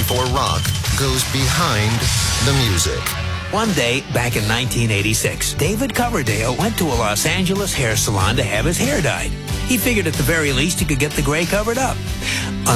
before rock goes behind the music. One day, back in 1986, David Coverdale went to a Los Angeles hair salon to have his hair dyed. He figured at the very least he could get the gray covered up.